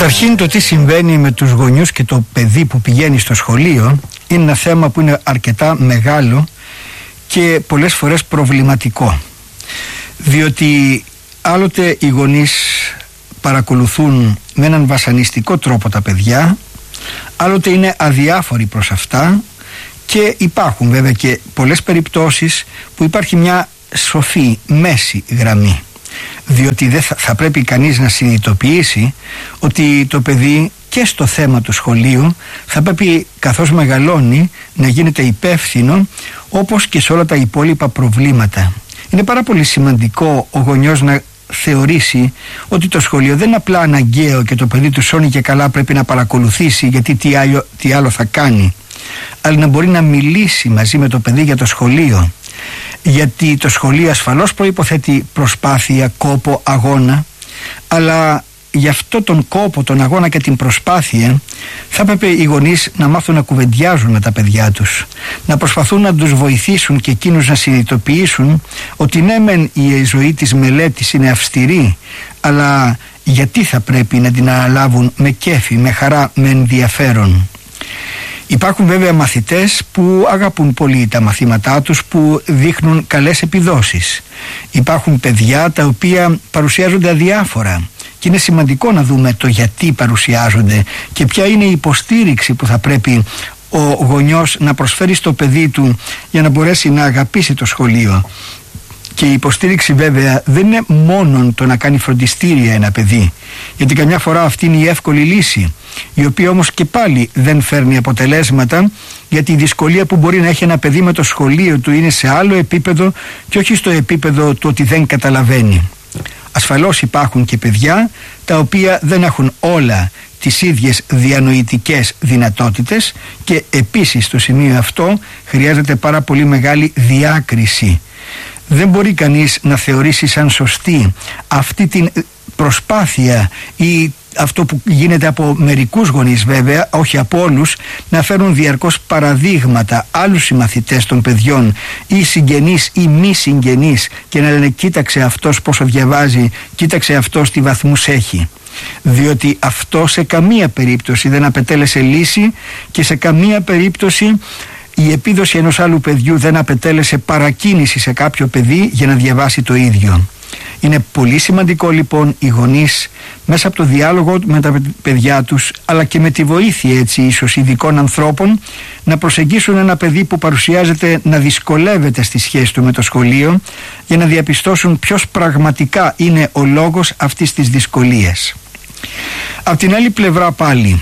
Καταρχήν, το τι συμβαίνει με τους γονιούς και το παιδί που πηγαίνει στο σχολείο είναι ένα θέμα που είναι αρκετά μεγάλο και πολλές φορές προβληματικό, διότι άλλοτε οι γονείς παρακολουθούν με έναν βασανιστικό τρόπο τα παιδιά, άλλοτε είναι αδιάφοροι προς αυτά και υπάρχουν βέβαια και πολλές περιπτώσεις που υπάρχει μια σοφή μέση γραμμή, διότι δεν θα πρέπει κανείς να συνειδητοποιήσει ότι το παιδί και στο θέμα του σχολείου θα πρέπει, καθώς μεγαλώνει, να γίνεται υπεύθυνο όπως και σε όλα τα υπόλοιπα προβλήματα. Είναι πάρα πολύ σημαντικό ο γονιός να θεωρήσει ότι το σχολείο δεν είναι απλά αναγκαίο και το παιδί του σώνει και καλά πρέπει να παρακολουθήσει γιατί τι άλλο θα κάνει, αλλά να μπορεί να μιλήσει μαζί με το παιδί για το σχολείο, γιατί το σχολείο ασφαλώς προϋποθέτει προσπάθεια, κόπο, αγώνα, αλλά γι' αυτό τον κόπο, τον αγώνα και την προσπάθεια θα έπρεπε οι γονείς να μάθουν να κουβεντιάζουν με τα παιδιά τους, να προσπαθούν να τους βοηθήσουν και εκείνους να συνειδητοποιήσουν ότι ναι μεν η ζωή της μελέτης είναι αυστηρή, αλλά γιατί θα πρέπει να την αναλάβουν με κέφι, με χαρά, με ενδιαφέρον. Υπάρχουν βέβαια μαθητές που αγαπούν πολύ τα μαθήματά τους, που δείχνουν καλές επιδόσεις. Υπάρχουν παιδιά τα οποία παρουσιάζονται αδιάφορα και είναι σημαντικό να δούμε το γιατί παρουσιάζονται και ποια είναι η υποστήριξη που θα πρέπει ο γονιός να προσφέρει στο παιδί του για να μπορέσει να αγαπήσει το σχολείο. Και η υποστήριξη βέβαια δεν είναι μόνο το να κάνει φροντιστήρια ένα παιδί, γιατί καμιά φορά αυτή είναι η εύκολη λύση, η οποία όμως και πάλι δεν φέρνει αποτελέσματα, γιατί η δυσκολία που μπορεί να έχει ένα παιδί με το σχολείο του είναι σε άλλο επίπεδο και όχι στο επίπεδο του ότι δεν καταλαβαίνει. Ασφαλώς υπάρχουν και παιδιά τα οποία δεν έχουν όλα τις ίδιες διανοητικές δυνατότητες και επίσης στο σημείο αυτό χρειάζεται πάρα πολύ μεγάλη διάκριση. Δεν μπορεί κανείς να θεωρήσει σαν σωστή αυτή την προσπάθεια ή αυτό που γίνεται από μερικούς γονείς βέβαια, όχι από όλους, να φέρουν διαρκώς παραδείγματα άλλους συμμαθητές των παιδιών ή συγγενείς ή μη συγγενείς και να λένε κοίταξε αυτός πόσο διαβάζει, κοίταξε αυτός τι βαθμούς έχει. Διότι αυτό σε καμία περίπτωση δεν απετέλεσε λύση και σε καμία περίπτωση η επίδοση ενός άλλου παιδιού δεν απετέλεσε παρακίνηση σε κάποιο παιδί για να διαβάσει το ίδιο. Είναι πολύ σημαντικό λοιπόν οι γονείς μέσα από το διάλογο με τα παιδιά τους, αλλά και με τη βοήθεια έτσι ίσως ειδικών ανθρώπων, να προσεγγίσουν ένα παιδί που παρουσιάζεται να δυσκολεύεται στη σχέση του με το σχολείο, για να διαπιστώσουν ποιος πραγματικά είναι ο λόγος αυτής της δυσκολίας. Απ' την άλλη πλευρά πάλι,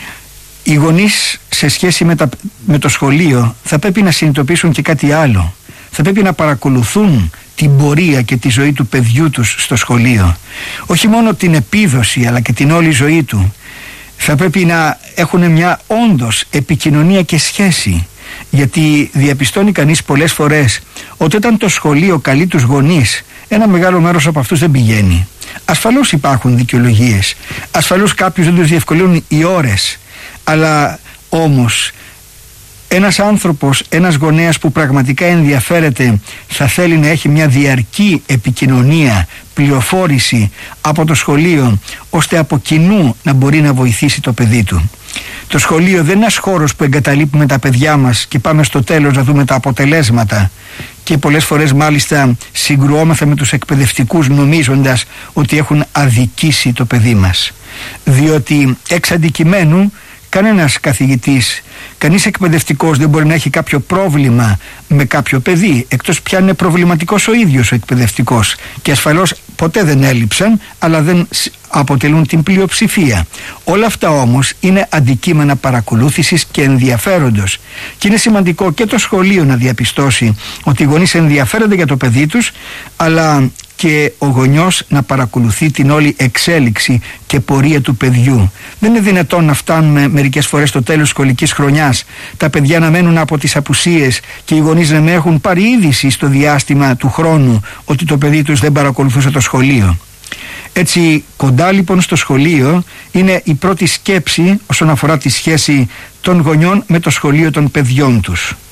οι γονείς σε σχέση με το σχολείο θα πρέπει να συνειδητοποιήσουν και κάτι άλλο. Θα πρέπει να παρακολουθούν την πορεία και τη ζωή του παιδιού τους στο σχολείο. Όχι μόνο την επίδοση αλλά και την όλη ζωή του. Θα πρέπει να έχουν μια όντως επικοινωνία και σχέση. Γιατί διαπιστώνει κανείς πολλές φορές ότι όταν το σχολείο καλεί τους γονείς, ένα μεγάλο μέρος από αυτούς δεν πηγαίνει. Ασφαλώς υπάρχουν δικαιολογίες. Ασφαλώς κάποιους δεν τους διευκολύνουν οι ώρες. Αλλά όμως ένας άνθρωπος, ένας γονέας που πραγματικά ενδιαφέρεται θα θέλει να έχει μια διαρκή επικοινωνία, πληροφόρηση από το σχολείο, ώστε από κοινού να μπορεί να βοηθήσει το παιδί του. Το σχολείο δεν είναι ένας χώρος που εγκαταλείπουμε τα παιδιά μας και πάμε στο τέλος να δούμε τα αποτελέσματα και πολλές φορές μάλιστα συγκρουόμεθα με τους εκπαιδευτικούς νομίζοντας ότι έχουν αδικήσει το παιδί μας. Διότι εξ αντικειμένου κανένας καθηγητής, κανείς εκπαιδευτικός δεν μπορεί να έχει κάποιο πρόβλημα με κάποιο παιδί, εκτός πια είναι προβληματικός ο ίδιος ο εκπαιδευτικός, και ασφαλώς ποτέ δεν έλειψαν, αλλά δεν αποτελούν την πλειοψηφία. Όλα αυτά όμως είναι αντικείμενα παρακολούθησης και ενδιαφέροντος, και είναι σημαντικό και το σχολείο να διαπιστώσει ότι οι γονείς ενδιαφέρονται για το παιδί τους, αλλά και ο γονιός να παρακολουθεί την όλη εξέλιξη και πορεία του παιδιού. Δεν είναι δυνατόν να φτάνουμε μερικές φορές στο τέλος σχολικής χρονιάς, τα παιδιά να μένουν από τις απουσίες και οι γονείς να μην έχουν πάρει είδηση στο διάστημα του χρόνου ότι το παιδί τους δεν παρακολουθούσε το σχολείο. Έτσι κοντά λοιπόν στο σχολείο είναι η πρώτη σκέψη όσον αφορά τη σχέση των γονιών με το σχολείο των παιδιών τους.